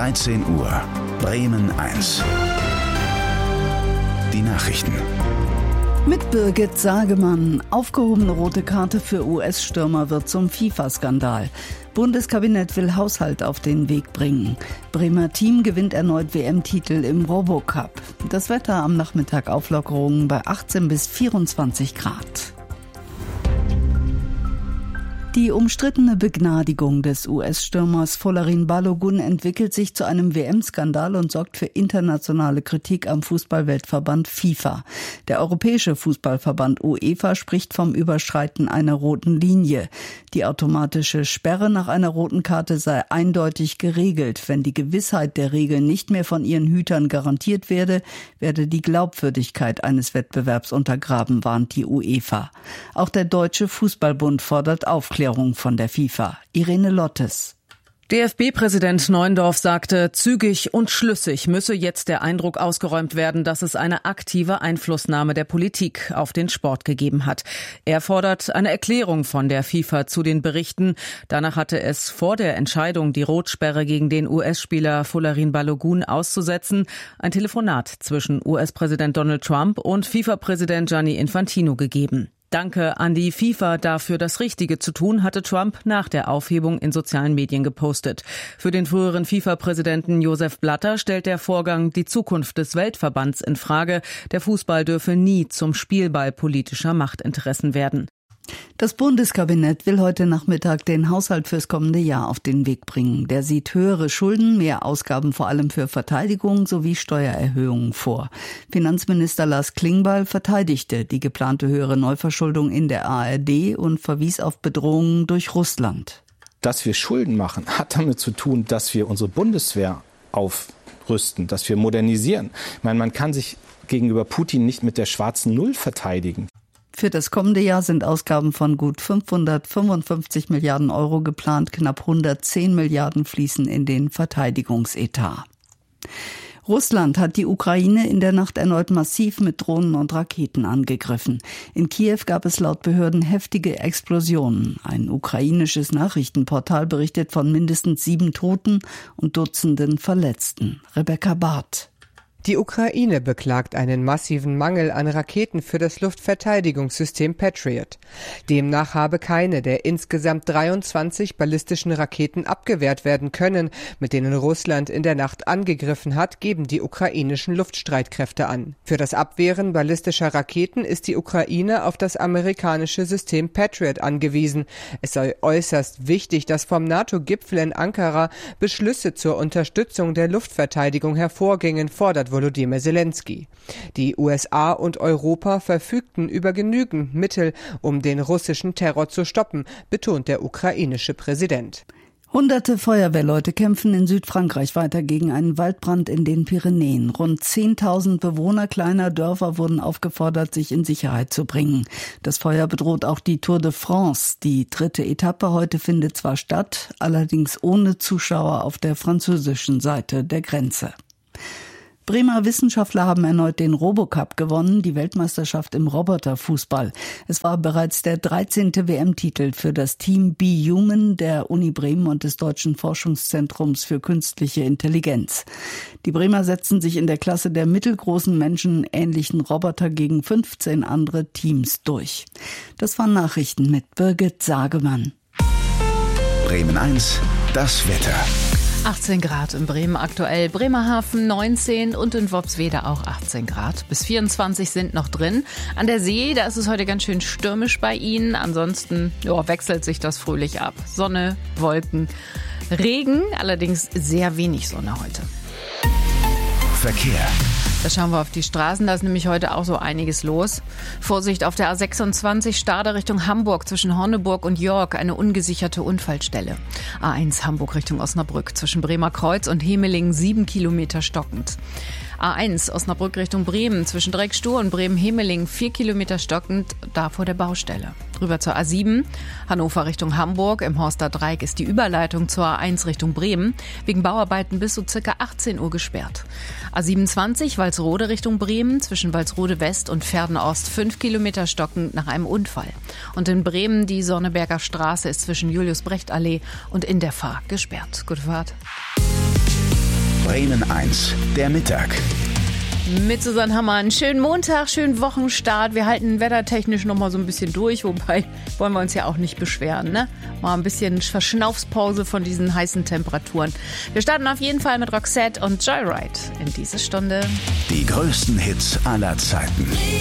13 Uhr. Bremen 1. Die Nachrichten. Mit Birgit Sagemann. Aufgehobene rote Karte für US-Stürmer wird zum FIFA-Skandal. Bundeskabinett will Haushalt auf den Weg bringen. Bremer Team gewinnt erneut WM-Titel im Robocup. Das Wetter am Nachmittag Auflockerungen bei 18 bis 24 Grad. Die umstrittene Begnadigung des US-Stürmers Folarin Balogun entwickelt sich zu einem WM-Skandal und sorgt für internationale Kritik am Fußballweltverband FIFA. Der Europäische Fußballverband UEFA spricht vom Überschreiten einer roten Linie. Die automatische Sperre nach einer roten Karte sei eindeutig geregelt. Wenn die Gewissheit der Regeln nicht mehr von ihren Hütern garantiert werde die Glaubwürdigkeit eines Wettbewerbs untergraben, warnt die UEFA. Auch der Deutsche Fußballbund fordert Aufklärung von der FIFA. Irene Lottes. DFB-Präsident Neuendorf sagte, zügig und schlüssig müsse jetzt der Eindruck ausgeräumt werden, dass es eine aktive Einflussnahme der Politik auf den Sport gegeben hat. Er fordert eine Erklärung von der FIFA zu den Berichten. Danach hatte es vor der Entscheidung, die Rotsperre gegen den US-Spieler Folarin Balogun auszusetzen, ein Telefonat zwischen US-Präsident Donald Trump und FIFA-Präsident Gianni Infantino gegeben. Danke an die FIFA dafür, das Richtige zu tun, hatte Trump nach der Aufhebung in sozialen Medien gepostet. Für den früheren FIFA-Präsidenten Josef Blatter stellt der Vorgang die Zukunft des Weltverbands in Frage. Der Fußball dürfe nie zum Spielball politischer Machtinteressen werden. Das Bundeskabinett will heute Nachmittag den Haushalt fürs kommende Jahr auf den Weg bringen. Der sieht höhere Schulden, mehr Ausgaben vor allem für Verteidigung sowie Steuererhöhungen vor. Finanzminister Lars Klingbeil verteidigte die geplante höhere Neuverschuldung in der ARD und verwies auf Bedrohungen durch Russland. Dass wir Schulden machen, hat damit zu tun, dass wir unsere Bundeswehr aufrüsten, dass wir modernisieren. Ich meine, man kann sich gegenüber Putin nicht mit der schwarzen Null verteidigen. Für das kommende Jahr sind Ausgaben von gut 555 Milliarden Euro geplant. Knapp 110 Milliarden fließen in den Verteidigungsetat. Russland hat die Ukraine in der Nacht erneut massiv mit Drohnen und Raketen angegriffen. In Kiew gab es laut Behörden heftige Explosionen. Ein ukrainisches Nachrichtenportal berichtet von mindestens 7 Toten und Dutzenden Verletzten. Rebecca Barth. Die Ukraine beklagt einen massiven Mangel an Raketen für das Luftverteidigungssystem Patriot. Demnach habe keine der insgesamt 23 ballistischen Raketen abgewehrt werden können, mit denen Russland in der Nacht angegriffen hat, geben die ukrainischen Luftstreitkräfte an. Für das Abwehren ballistischer Raketen ist die Ukraine auf das amerikanische System Patriot angewiesen. Es sei äußerst wichtig, dass vom NATO-Gipfel in Ankara Beschlüsse zur Unterstützung der Luftverteidigung hervorgingen, fordert Volodymyr Zelensky. Die USA und Europa verfügten über genügend Mittel, um den russischen Terror zu stoppen, betont der ukrainische Präsident. Hunderte Feuerwehrleute kämpfen in Südfrankreich weiter gegen einen Waldbrand in den Pyrenäen. Rund 10.000 Bewohner kleiner Dörfer wurden aufgefordert, sich in Sicherheit zu bringen. Das Feuer bedroht auch die Tour de France. Die 3. Etappe heute findet zwar statt, allerdings ohne Zuschauer auf der französischen Seite der Grenze. Bremer Wissenschaftler haben erneut den Robocup gewonnen, die Weltmeisterschaft im Roboterfußball. Es war bereits der 13. WM-Titel für das Team Be Human der Uni Bremen und des Deutschen Forschungszentrums für künstliche Intelligenz. Die Bremer setzten sich in der Klasse der mittelgroßen menschenähnlichen Roboter gegen 15 andere Teams durch. Das waren Nachrichten mit Birgit Sagemann. Bremen 1, das Wetter. 18 Grad in Bremen aktuell, Bremerhaven 19 und in Worpswede auch 18 Grad. Bis 24 sind noch drin. An der See, da ist es heute ganz schön stürmisch bei Ihnen. Ansonsten wechselt sich das fröhlich ab. Sonne, Wolken, Regen, allerdings sehr wenig Sonne heute. Verkehr. Da schauen wir auf die Straßen, da ist nämlich heute auch so einiges los. Vorsicht auf der A26 Stade Richtung Hamburg zwischen Horneburg und York, eine ungesicherte Unfallstelle. A1 Hamburg Richtung Osnabrück zwischen Bremer Kreuz und Hemelingen 7 Kilometer stockend. A1 Osnabrück Richtung Bremen zwischen Dreieckstuhr und Bremen-Hemelingen 4 Kilometer stockend, da vor der Baustelle. Rüber zur A7 Hannover Richtung Hamburg. Im Horster Dreieck ist die Überleitung zur A1 Richtung Bremen wegen Bauarbeiten bis so circa 18 Uhr gesperrt. A27 Walsrode Richtung Bremen zwischen Walsrode West und Verden-Ost 5 Kilometer stockend nach einem Unfall. Und in Bremen die Sonneberger Straße ist zwischen Julius-Brecht-Allee und in der Fahr gesperrt. Gute Fahrt. Bremen 1, der Mittag. Mit Susanne Hammann. Schönen Montag, schönen Wochenstart. Wir halten wettertechnisch noch mal so ein bisschen durch, wobei wollen wir uns ja auch nicht beschweren, ne? Mal ein bisschen Verschnaufspause von diesen heißen Temperaturen. Wir starten auf jeden Fall mit Roxette und Joyride in diese Stunde. Die größten Hits aller Zeiten.